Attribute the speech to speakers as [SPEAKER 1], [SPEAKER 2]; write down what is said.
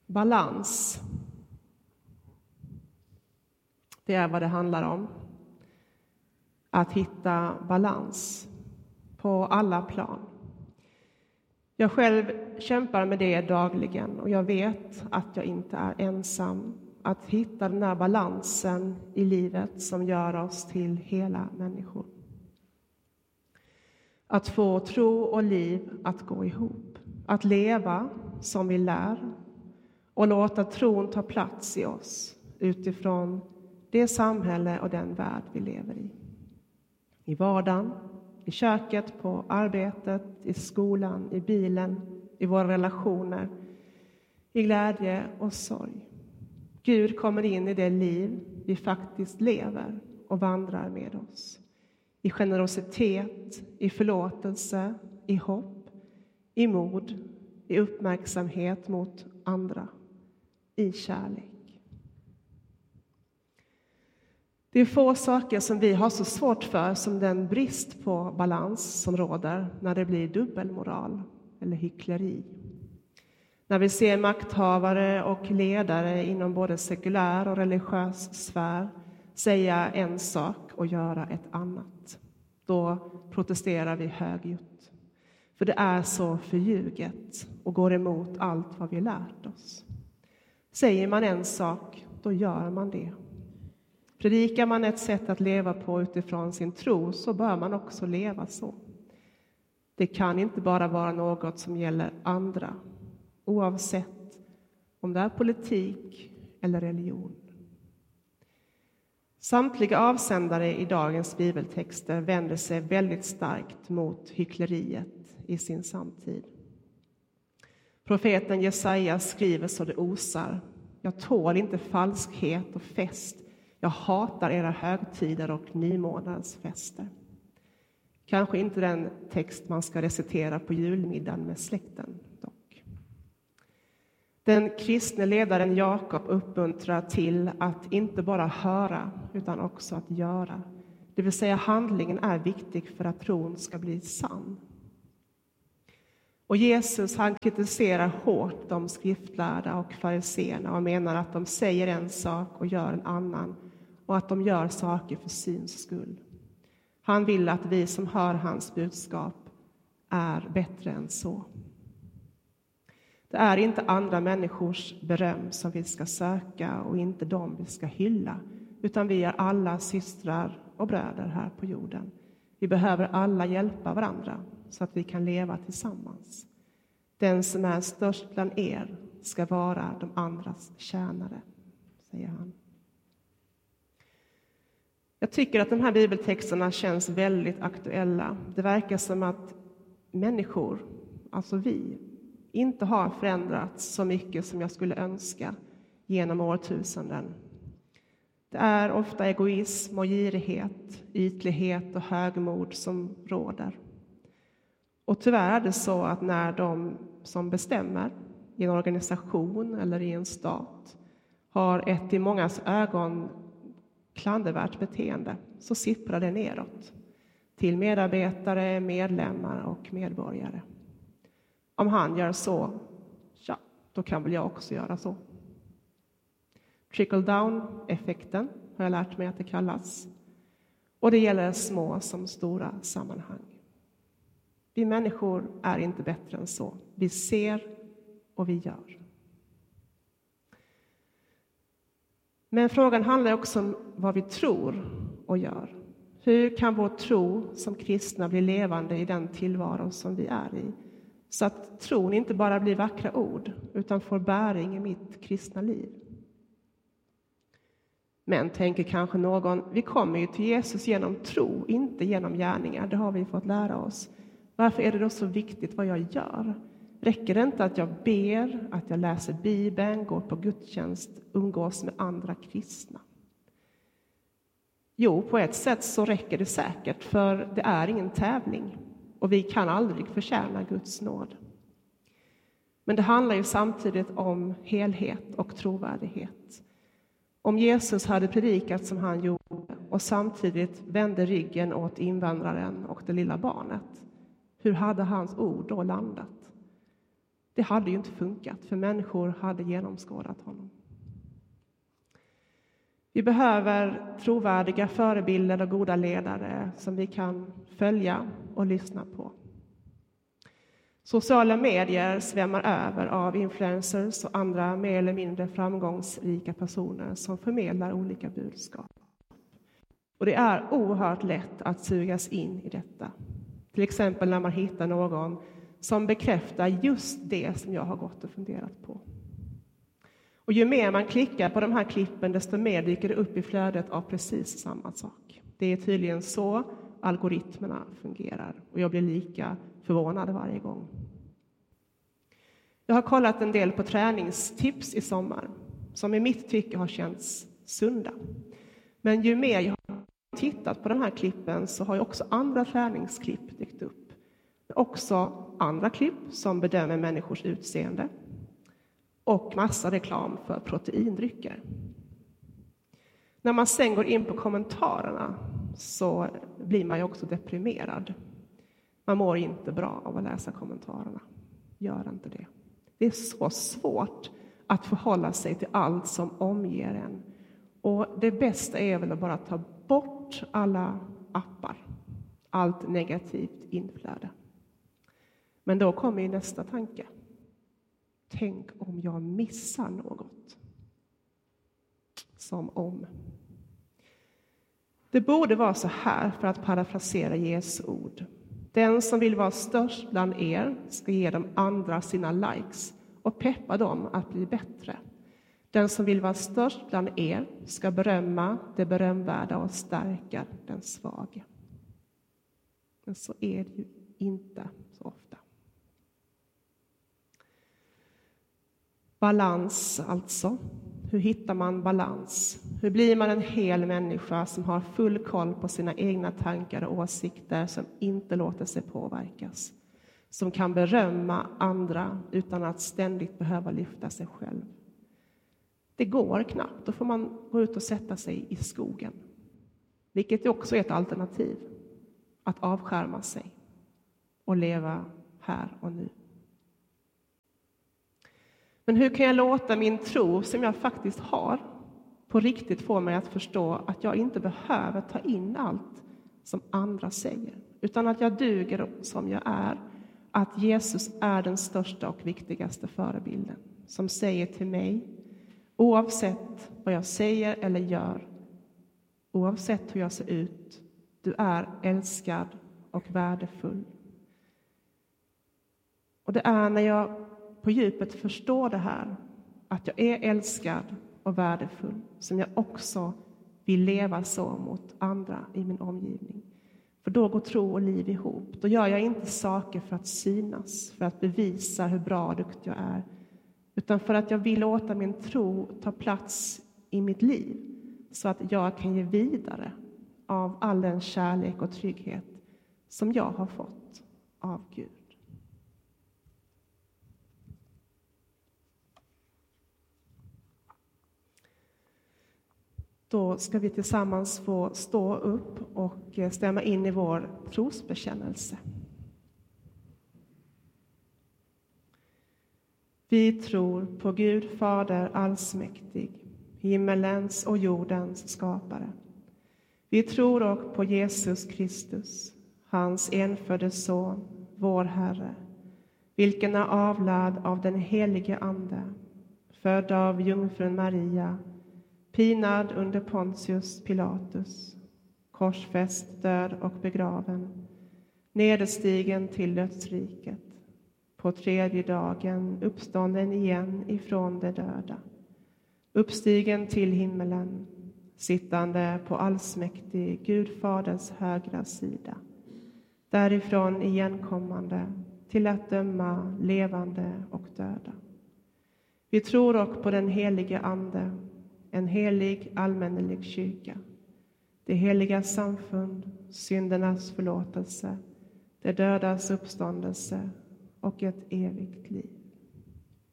[SPEAKER 1] Balans. Det är vad det handlar om. Att hitta balans på alla plan. Jag själv kämpar med det dagligen och jag vet att jag inte är ensam. Att hitta den här balansen i livet som gör oss till hela människor. Att få tro och liv att gå ihop. Att leva som vi lär och låta tron ta plats i oss utifrån det samhälle och den värld vi lever i. I vardagen, i köket, på arbetet, i skolan, i bilen, i våra relationer, i glädje och sorg. Gud kommer in i det liv vi faktiskt lever och vandrar med oss. I generositet, i förlåtelse, i hopp, i mod, i uppmärksamhet mot andra, i kärlek. Det är få saker som vi har så svårt för som den brist på balans som råder när det blir dubbelmoral eller hyckleri. När vi ser makthavare och ledare inom både sekulär och religiös sfär säga en sak och göra ett annat. Då protesterar vi högljutt. För det är så förljuget och går emot allt vad vi lärt oss. Säger man en sak, då gör man det. Predikar man ett sätt att leva på utifrån sin tro så bör man också leva så. Det kan inte bara vara något som gäller andra, oavsett om det är politik eller religion. Samtliga avsändare i dagens bibeltexter vänder sig väldigt starkt mot hyckleriet i sin samtid. Profeten Jesaja skriver så det osar. Jag tål inte falskhet och fest. Jag hatar era högtider och nymånadsfester. Kanske inte den text man ska recitera på julmiddagen med släkten dock. Den kristne ledaren Jakob uppmuntrar till att inte bara höra utan också att göra. Det vill säga handlingen är viktig för att tron ska bli sann. Och Jesus han kritiserar hårt de skriftlärda och fariseerna och menar att de säger en sak och gör en annan och att de gör saker för syns skull. Han vill att vi som hör hans budskap är bättre än så. Det är inte andra människors beröm som vi ska söka och inte dem vi ska hylla, utan vi är alla systrar och bröder här på jorden. Vi behöver alla hjälpa varandra så att vi kan leva tillsammans. Den som är störst bland er ska vara de andras tjänare, säger han. Jag tycker att de här bibeltexterna känns väldigt aktuella. Det verkar som att människor, alltså vi, inte har förändrats så mycket som jag skulle önska genom årtusenden. Det är ofta egoism och girighet, ytlighet och högmod som råder. Och tyvärr är det så att när de som bestämmer i en organisation eller i en stat har ett i mångas ögon klandervärt beteende så sipprar det neråt till medarbetare, medlemmar och medborgare. Om han gör så, ja, då kan väl jag också göra så. Trickle-down-effekten har jag lärt mig att det kallas. Och det gäller små som stora sammanhang. Vi människor är inte bättre än så. Vi ser och vi gör. Men frågan handlar också om vad vi tror och gör. Hur kan vår tro som kristna bli levande i den tillvaro som vi är i? Så att tron inte bara blir vackra ord utan får bäring i mitt kristna liv. Men tänker kanske någon, vi kommer ju till Jesus genom tro, inte genom gärningar. Det har vi fått lära oss. Varför är det då så viktigt vad jag gör? Räcker det inte att jag ber, att jag läser Bibeln, går på gudstjänst, umgås med andra kristna? Jo, på ett sätt så räcker det säkert, för det är ingen tävling. Och vi kan aldrig förtjäna Guds nåd. Men det handlar ju samtidigt om helhet och trovärdighet. Om Jesus hade predikat som han gjorde och samtidigt vände ryggen åt invandraren och det lilla barnet, hur hade hans ord då landat? Det hade ju inte funkat, för människor hade genomskådat honom. Vi behöver trovärdiga förebilder och goda ledare som vi kan följa och lyssna på. Sociala medier svämmar över av influencers och andra mer eller mindre framgångsrika personer som förmedlar olika budskap. Och det är oerhört lätt att sugas in i detta. Till exempel när man hittar någon som bekräftar just det som jag har gått och funderat på. Och ju mer man klickar på de här klippen, desto mer dyker det upp i flödet av precis samma sak. Det är tydligen så algoritmerna fungerar. Och jag blir lika förvånad varje gång. Jag har kollat en del på träningstips i sommar, som i mitt tycke har känts sunda. Men ju mer jag har tittat på de här klippen så har ju också andra träningsklipp dykt upp. Också andra klipp som bedömer människors utseende. Och massa reklam för proteindrycker. När man sen går in på kommentarerna så blir man ju också deprimerad. Man mår inte bra av att läsa kommentarerna. Gör inte det. Det är så svårt att förhålla sig till allt som omger en. Och det bästa är väl att bara ta bort alla appar. Allt negativt inflöde. Men då kommer ju nästa tanke. Tänk om jag missar något. Som om. Det borde vara så här, för att parafrasera Jesu ord. Den som vill vara störst bland er ska ge de andra sina likes och peppa dem att bli bättre. Den som vill vara störst bland er ska berömma det berömvärda och stärka den svage. Men så är det ju inte så ofta. Balans alltså. Hur hittar man balans? Hur blir man en hel människa som har full koll på sina egna tankar och åsikter, som inte låter sig påverkas? Som kan berömma andra utan att ständigt behöva lyfta sig själv. Det går knappt. Då får man gå ut och sätta sig i skogen. Vilket också är ett alternativ. Att avskärma sig och leva här och nu. Men hur kan jag låta min tro, som jag faktiskt har, på riktigt få mig att förstå att jag inte behöver ta in allt som andra säger, utan att jag duger som jag är, att Jesus är den största och viktigaste förebilden, som säger till mig, oavsett vad jag säger eller gör, oavsett hur jag ser ut, du är älskad och värdefull. Och det är när jag på djupet förstår det här, att jag är älskad och värdefull, som jag också vill leva så mot andra i min omgivning. För då går tro och liv ihop. Då gör jag inte saker för att synas, för att bevisa hur bra och duktig jag är, utan för att jag vill låta min tro ta plats i mitt liv, så att jag kan ge vidare av all den kärlek och trygghet som jag har fått av Gud. Då ska vi tillsammans få stå upp och stämma in i vår trosbekännelse. Vi tror på Gud Fader allsmäktig, himmelens och jordens skapare. Vi tror också på Jesus Kristus, hans enfödde son, vår Herre, vilken är avlad av den helige Ande, född av jungfrun Maria, pinad under Pontius Pilatus, korsfäst, död och begraven, nederstigen till dödsriket, på tredje dagen uppstånden igen ifrån de döda, uppstigen till himmelen, sittande på allsmäktig Gud Faders högra sida, därifrån igenkommande till att döma levande och döda. Vi tror också på den helige Ande, en helig allmännelig kyrka, det heliga samfund, syndernas förlåtelse, det dödas uppståndelse och ett evigt liv.